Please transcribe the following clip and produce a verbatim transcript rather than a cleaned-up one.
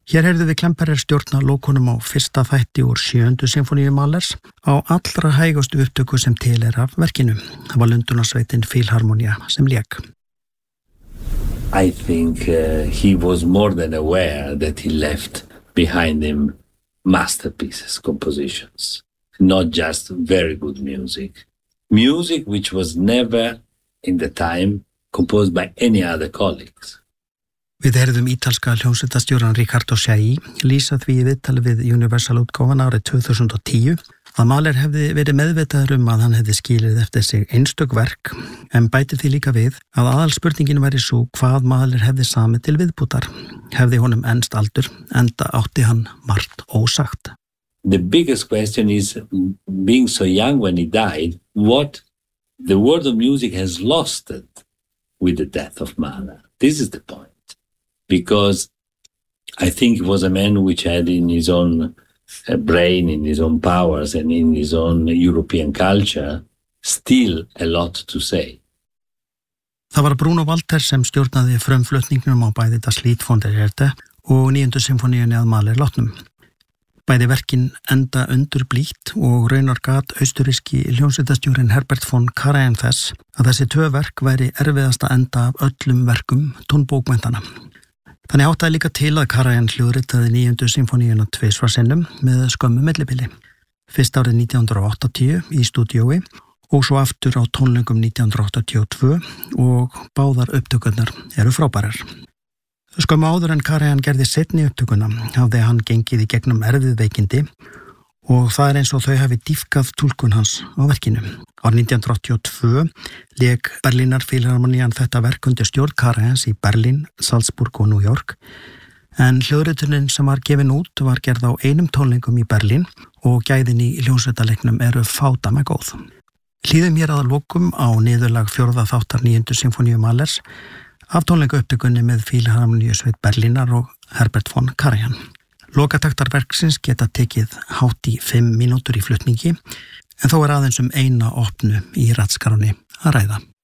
Hér heyrðu við Klemperer stjórna lókunum á fyrsta þætti úr sjöundu symfóníu Mahlers á allra hægustu upptöku sem til er af verkinu. Það var Lundunarsveitin Filharmonia sem lék. I think uh, he was more than aware that he left behind him masterpieces, compositions, not just very good music. Music which was never, in the time, composed by any other colleagues. Við heyrðum ítalska hljómsveitarstjóran Riccardo Chailly lýsa því í viðtali við Universal útgáfan árið tvö þúsund og tíu að Mahler hefði verið meðvitaður um að hann hefði skilið eftir sig einstök verk en bæti því líka við að aðalspurningin væri svo hvað Mahler hefði samið til viðbútar. Hefði honum enst aldur enda átti hann margt ósagt. The biggest question is, being so young when he died, what the world of music has lost with the death of Mahler. This is the point. Because I think he was a man which had in his own uh, brain, in his own powers, and in his own European culture, still a lot to say. Það var Bruno Walter sem stjórnaði frumflutningnum á bæði Das Lied von der Erde og níundu symfóníunni að Mahler látnum. Bæði verkin enda undur blítt og raunar gat austuríski hljómsveitarstjórinn Herbert von Karajan þess að þessi tvö verk væri erfiðasta enda af öllum verkum tónbókmenntanna. Þannig áttaði líka til að Karajan hljóðritaði níundu symfóníuna tvisvar sinnum með skömmu millibili. Fyrst árið nítján hundrað og áttatíu í stúdíói og svo aftur á tónleikum nítján hundrað áttatíu og tvö og báðar upptökurnar eru frábærar. Skömmu áður en Karajan gerði seinni upptökuna hafði hann gengið í gegnum erfið veikindi og það er eins og þau hafi dýpkað túlkun hans á verkinu. Árið nítján hundrað áttatíu og tvö lék Berlínar Filharmonían þetta verk undir stjórn Karajans í Berlín, Salzburg og New York en hljóðritunin sem var gefin út var gerð á einum tónleikum í Berlín og gæðin í hljómsveitarleiknum eru fádæma góð. Hlýðum hér að lokum á niðurlag fjórða þáttar níundu symfóníu Mahlers af tónleika upptökunni með Filharmoníusveit Berlínar og Herbert von Karajan. Lokataktar verksins geta tekið hátt í fimm mínútur í flutningi en þó er aðeins um eina opnu í ratskránni að ræða.